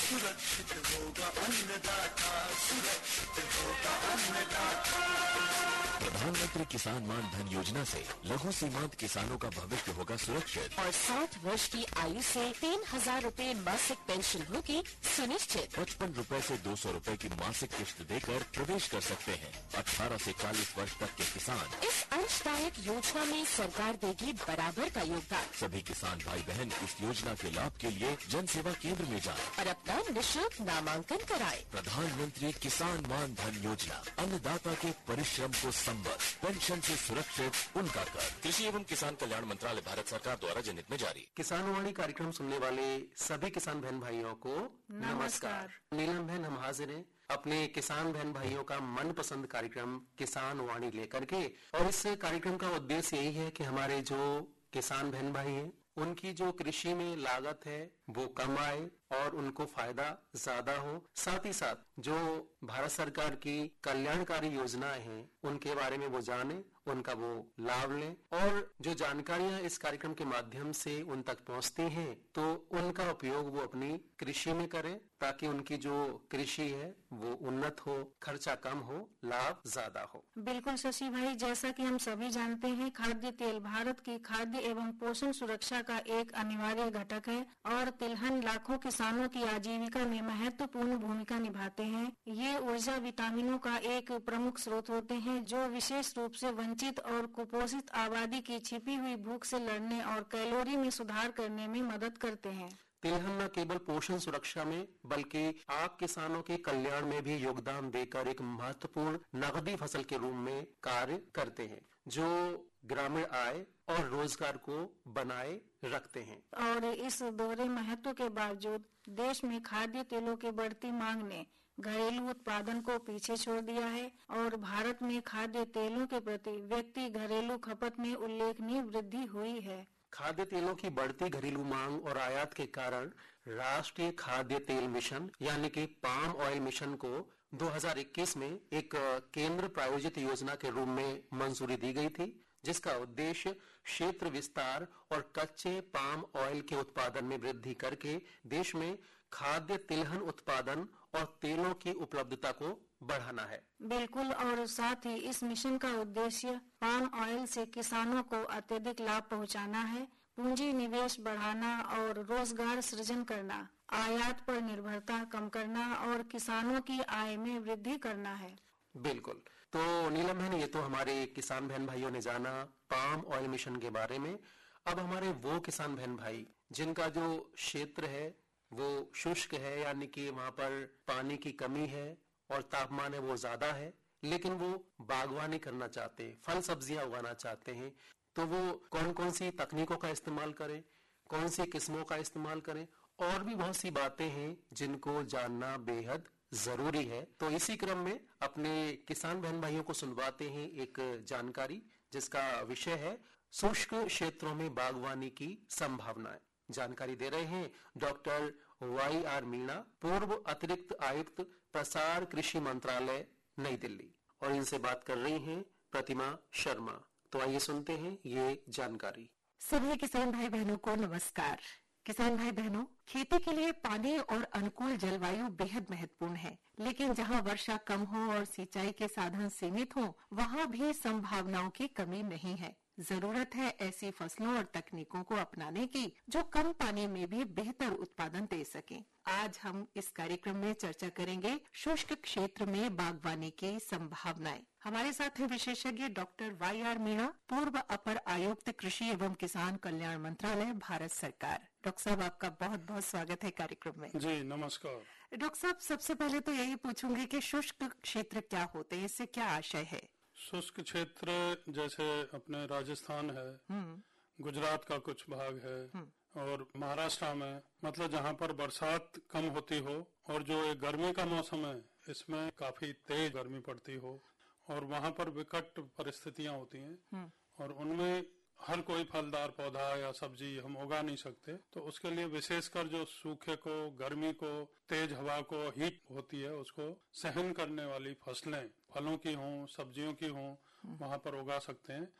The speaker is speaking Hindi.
सुरक्षित होगा अन्नदाता, सुरक्षित होगा अन्नदाता। प्रधानमंत्री किसान मान धन योजना से लघु सीमांत किसानों का भविष्य होगा सुरक्षित और 60 वर्ष की आयु से 3,000 रूपए मासिक पेंशन होगी सुनिश्चित। 55 रूपए से 200 रूपए की मासिक किश्त देकर प्रवेश कर सकते हैं 18 से 40 वर्ष तक के किसान। इस अंशदायक योजना में सरकार देगी बराबर का योगदान। सभी किसान भाई बहन इस योजना के लाभ के लिए जन सेवा केंद्र में जाएं और अपना निःशुल्क नामांकन कराएं। प्रधानमंत्री किसान मान धन योजना, अन्नदाता के परिश्रम को संबद्ध, पेंशन से सुरक्षित उनका कर। कृषि एवं किसान कल्याण मंत्रालय, भारत सरकार द्वारा जनहित में जारी। किसानवाणी कार्यक्रम सुनने वाले सभी किसान बहन भाइयों को नमस्कार। नीलम बहन, हम हाजिर हैं अपने किसान बहन भाइयों का मनपसंद कार्यक्रम किसान वाणी लेकर के। और इस कार्यक्रम का उद्देश्य यही है कि हमारे जो किसान बहन भाई हैं उनकी जो कृषि में लागत है वो कम आए और उनको फायदा ज्यादा हो। साथ ही साथ जो भारत सरकार की कल्याणकारी योजनाएं हैं उनके बारे में वो जाने, उनका वो लाभ लें। और जो जानकारियां इस कार्यक्रम के माध्यम से उन तक पहुंचती हैं तो उनका उपयोग वो अपनी कृषि में करें ताकि उनकी जो कृषि है वो उन्नत हो, खर्चा कम हो, लाभ ज्यादा हो। बिल्कुल शशि भाई, जैसा कि हम सभी जानते हैं खाद्य तेल भारत की खाद्य एवं पोषण सुरक्षा का एक अनिवार्य घटक है और तिलहन लाखों किसानों की आजीविका में महत्वपूर्ण भूमिका निभाते हैं। ये ऊर्जा विटामिनों का एक प्रमुख स्रोत होते हैं जो विशेष रूप से वंचित और कुपोषित आबादी की छिपी हुई भूख से लड़ने और कैलोरी में सुधार करने में मदद करते हैं। तिलहन न केवल पोषण सुरक्षा में बल्कि आप किसानों के कल्याण में भी योगदान देकर एक महत्वपूर्ण नकदी फसल के रूप में कार्य करते हैं जो ग्रामीण आय और रोजगार को बनाए रखते हैं। और इस दोहरे महत्व के बावजूद देश में खाद्य तेलों की बढ़ती मांग ने घरेलू उत्पादन को पीछे छोड़ दिया है और भारत में खाद्य तेलों के प्रति व्यक्ति घरेलू खपत में उल्लेखनीय वृद्धि हुई है। खाद्य तेलों की बढ़ती घरेलू मांग और आयात के कारण राष्ट्रीय खाद्य तेल मिशन यानी कि पाम ऑयल मिशन को 2021 में एक केंद्र प्रायोजित योजना के रूप में मंजूरी दी गई थी जिसका उद्देश्य क्षेत्र विस्तार और कच्चे पाम ऑयल के उत्पादन में वृद्धि करके देश में खाद्य तिलहन उत्पादन और तेलों की उपलब्धता को बढ़ाना है। बिल्कुल, और साथ ही इस मिशन का उद्देश्य पाम ऑयल से किसानों को अत्यधिक लाभ पहुंचाना है, पूंजी निवेश बढ़ाना और रोजगार सृजन करना, आयात पर निर्भरता कम करना और किसानों की आय में वृद्धि करना है। बिल्कुल, तो नीलम बहन, ये तो हमारे किसान बहन भाइयों ने जाना पाम ऑयल मिशन के बारे में। अब हमारे वो किसान बहन भाई जिनका जो क्षेत्र है वो शुष्क है यानी कि वहाँ पर पानी की कमी है और तापमान है वो ज्यादा है, लेकिन वो बागवानी करना चाहते हैं, फल सब्जियां उगाना चाहते हैं, तो वो कौन कौन सी तकनीकों का इस्तेमाल करें, कौन सी किस्मों का इस्तेमाल करें, और भी बहुत सी बातें हैं जिनको जानना बेहद जरूरी है। तो इसी क्रम में अपने किसान बहन भाइयों को सुनवाते हैं एक जानकारी जिसका विषय है शुष्क क्षेत्रों में बागवानी की संभावनाएं। जानकारी दे रहे हैं डॉक्टर YR मीणा, पूर्व अतिरिक्त आयुक्त प्रसार कृषि मंत्रालय नई दिल्ली, और इनसे बात कर रही हैं प्रतिमा शर्मा। तो आइए सुनते हैं ये जानकारी। सभी किसान भाई बहनों को नमस्कार। किसान भाई बहनों, खेती के लिए पानी और अनुकूल जलवायु बेहद महत्वपूर्ण है, लेकिन जहां वर्षा कम हो और सिंचाई के साधन सीमित हो वहां भी संभावनाओं की कमी नहीं है। जरूरत है ऐसी फसलों और तकनीकों को अपनाने की जो कम पानी में भी बेहतर उत्पादन दे सकें। आज हम इस कार्यक्रम में चर्चा करेंगे शुष्क क्षेत्र में बागवानी की संभावनाएं। हमारे साथ हैं विशेषज्ञ डॉक्टर YR मीणा, पूर्व अपर आयुक्त कृषि एवं किसान कल्याण मंत्रालय, भारत सरकार। डॉक्टर साहब, आपका बहुत बहुत स्वागत है कार्यक्रम में। जी नमस्कार। डॉक्टर साहब, सबसे पहले तो यही पूछूंगी कि शुष्क क्षेत्र क्या होते हैं, इससे क्या आशय है? शुष्क क्षेत्र जैसे अपने राजस्थान है, गुजरात का कुछ भाग है और महाराष्ट्र में, मतलब जहाँ पर बरसात कम होती हो और जो एक गर्मी का मौसम है इसमें काफी तेज गर्मी पड़ती हो और वहाँ पर विकट परिस्थितियां होती हैं और उनमें हर कोई फलदार पौधा या सब्जी हम उगा नहीं सकते, तो उसके लिए विशेषकर जो सूखे को, गर्मी को, तेज हवा को, हीट होती है उसको सहन करने वाली फसलें फलों की हों, सब्जियों की हों, वहाँ पर उगा सकते हैं।